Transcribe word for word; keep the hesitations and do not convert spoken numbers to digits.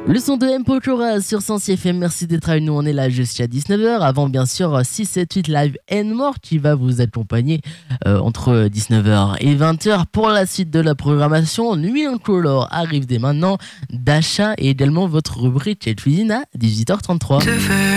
Le son de M. Pochora sur Sensi F M, merci d'être avec nous, on est là jusqu'à dix-neuf heures. Avant bien sûr six sept huit Live and More qui va vous accompagner euh, entre dix-neuf heures et vingt heures pour la suite de la programmation. Nuit Incolore arrive dès maintenant, d'achat et également votre rubrique cuisine à dix-huit heures trente-trois.